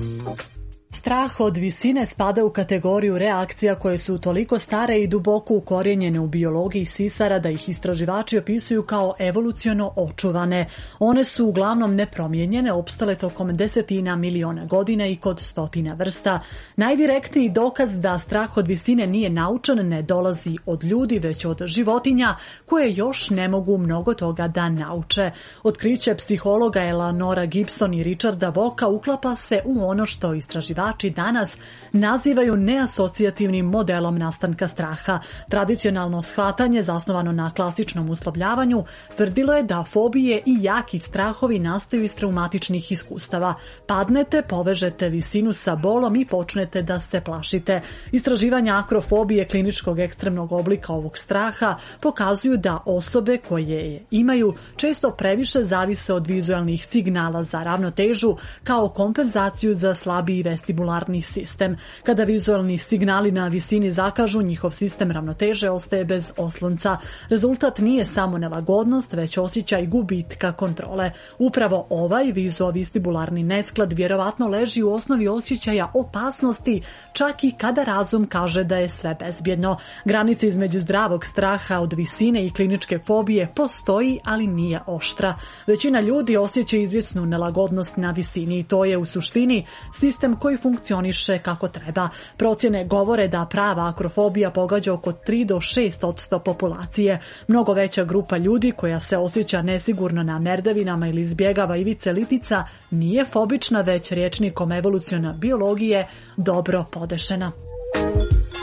Strah od visine spada u kategoriju reakcija koje su toliko stare i duboko ukorijenjene u biologiji sisara da ih istraživači opisuju kao evoluciono očuvane. One su uglavnom nepromijenjene, opstale tokom desetina miliona godina i kod stotina vrsta. Najdirektniji dokaz da strah od visine nije naučan ne dolazi od ljudi, već od životinja koje još ne mogu mnogo toga da nauče. Otkriće psihologa Eleanora Gibson i Richarda Voka uklapa se u ono što istraživači danas nazivaju neasocijativnim modelom nastanka straha. Tradicionalno shvatanje, zasnovano na klasičnom uslovljavanju, tvrdilo je da fobije i jaki strahovi nastaju iz traumatičnih iskustava. Padnete, povežete visinu sa bolom i počnete da se plašite. Istraživanja akrofobije, kliničkog ekstremnog oblika ovog straha, pokazuju da osobe koje je imaju često previše zavise od vizualnih signala za ravnotežu kao kompenzaciju za slabiji vestibularni sistem. Kada vizualni signali na visini zakažu, njihov sistem ravnoteže ostaje bez oslonca. Rezultat nije samo nelagodnost, već osjećaj gubitka kontrole. Upravo ovaj vizuo-vestibularni nesklad vjerovatno leži u osnovi osjećaja opasnosti, čak i kada razum kaže da je sve bezbjedno. Granica između zdravog straha od visine i kliničke fobije postoji, ali nije oštra. Većina ljudi osjeća izvjesnu nelagodnost na visini i to je u suštini sistem koji funkcioniše kako treba. Procjene govore da prava akrofobija pogađa oko 3 do 6% populacije. Mnogo veća grupa ljudi koja se osjeća nesigurno na merdevinama ili izbjegava ivice litica nije fobična, već rječnikom evoluciona biologije dobro podešena.